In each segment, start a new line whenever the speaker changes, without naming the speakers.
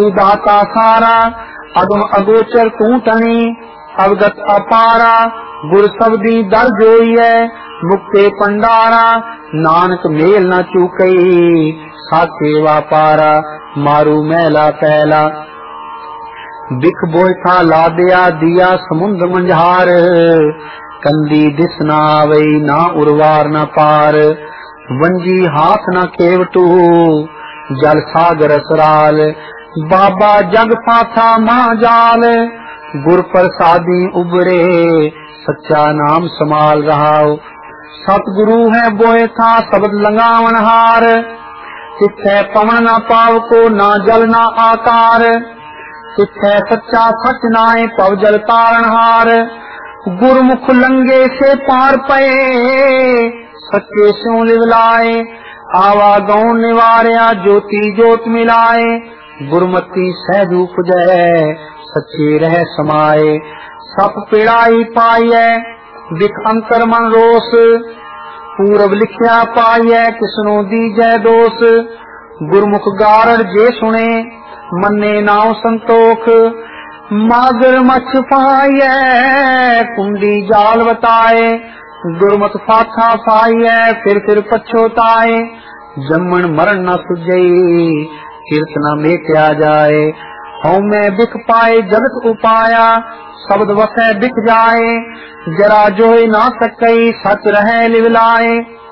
तू दाता सारा, अगम अगोचर तू तनी, अवगत अपारा, गुर सबदी दर जोईए, मुक्ते पंडारा, नानक मेल न चूकई, साचे वापारा, मारू मैला पैला। बिख बोयथा लादिया दिया समुद्र मंझार, कंदी दिस ना आवई ना उर्वार न पार, वंजी हाथ न केवटू, जल सागर सराल, बाबा जग पाथा महाजाल, गुर प्रसादी उबरे, सच्चा नाम समाल रहाओ। सतगुरु है बोए था शब्द लंगावन हार, तिथे पवन न पाव को ना जल ना आकार, तिथे सच्चा सच नाए पव जल तारण हार, गुरमुख लंगे से पार पए, सच्चे स्यों लिवलाए, आवा गौण निवारया ज्योति जोत मिलाए, गुरमति सहज उपजै सच्चे रह समाए, सप पिड़ाई पाइय बिख अंतर मन रोस, पूरब लिखिया पाइय किसनो दीजै दोष, गुरमुख गारड़ जे सुने मन्ने नाव संतोख, मागर मछ पाइय कुंडी जाल बताए, गुरमत फाथा पाइय फिर पछोताए, जम्मन मरण न सुझई कीर्तना मेट्या जाए, हऊँ मैं बिख पाए जगत उपाया, शब्द वसै बिख जाए, जरा जोई ना सकई सच रहे लिवलाए।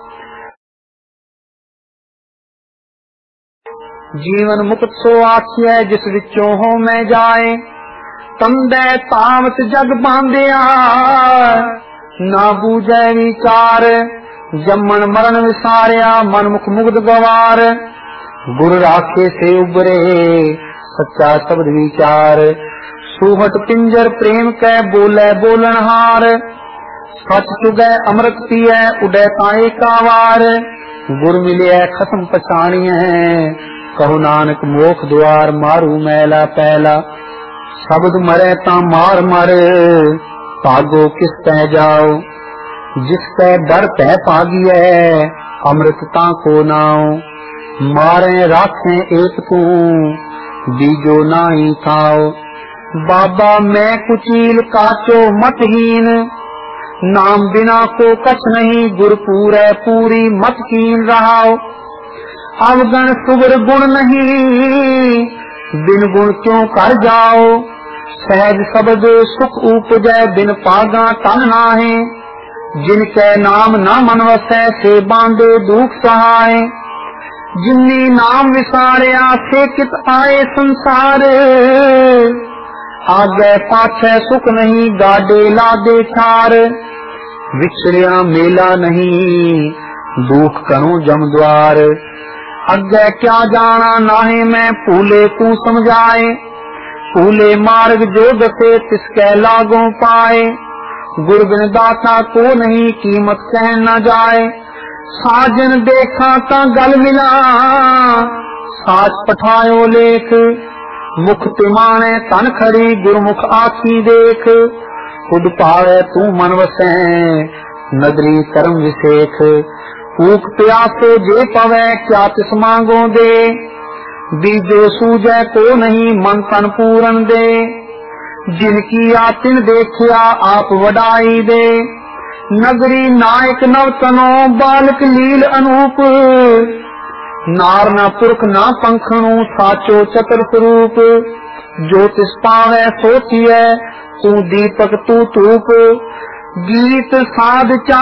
जीवन मुक्त सो आखिए जिस विचों हो मैं जाए, तंदे तामत जग बांधिया ना बूझे विचार, जम्मन मरण विसारिया मन मुख मुग्ध गवार, गुर राखे से उबरे सच्चा शब्द विचार, सूहट पिंजर प्रेम कै बोले बोलन हार, सच चुगै अमृत पिए उडै ताए कावार, गुर मिले खसम पछाणिए कहो नानक मोख द्वार, मारू मैला पैला, शब्द मरे ता मार मर भागो किस तै जाओ, जिसके डर तै भागिए अमृत ता को नाओ, मारे राखे एक तू बीजो नाही खाओ, बाबा मैं कुचील काचो मतहीन, नाम बिना को कछ नहीं गुर पूरे पूरी मत कीन रहाओ, अवगण सुगर गुण नहीं बिन गुण क्यों कर जाओ, सहज शब्द सुख उपजै बिन पागा तन नाहे, जिनके नाम न मन वसै से बांधे दुख सहाय, जिन्नी नाम विसारिया से कित आए संसार, आगे पाछे सुख नहीं गाडे लादे छार, विछड़िया मेला नहीं दुख करूं जम द्वार, अगे क्या जाना नाहे मैं भूले तू समझाए, भूले मार्ग जो दसे तिसके लागों पाए, गुर बिन दाता को नहीं कीमत कह न जाए, साजन देखा ता गल मिला साज पठायो लेख, मुख तिमाने तन खड़ी गुरमुख आखी देख, खुद पावे तू मन वसै नदरी कर्म विशेख, भूख प्यासे जे पवे क्या तिस मांगो दे, बीजो सूझे को नहीं मन तन पूरन दे, जिनकी आतिन देखिया आप वडाई दे, नगरी नायक नवतनो बालक लील अनूप, नार न पुरख न पंखणु साचो चतुर स्वरूप, जो तिस पावे सोचिए तू दीपक तू धूप, गीत साध चा